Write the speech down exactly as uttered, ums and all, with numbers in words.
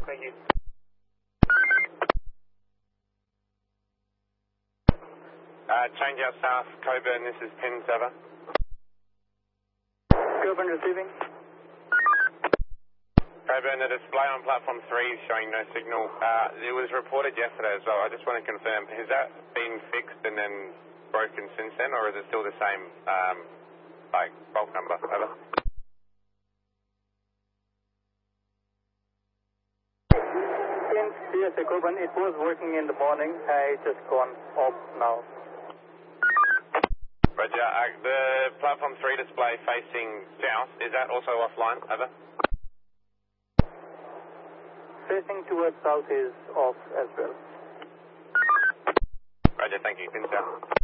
Thank you. Uh, change out south, Coburn, this is pin seven. Coburn receiving. Coburn, the display on platform three is showing no signal. Uh, it was reported yesterday as well. I just want to confirm, has that been fixed and then broken since then, or is it still the same, um, like, bulk number? Over. Since yes, Coburn, it was working in the morning. Uh, it's just gone off now. Roger. Uh, the platform three display facing south, is that also offline? Over. Facing towards south is off as well. Roger, thank you. Pin south.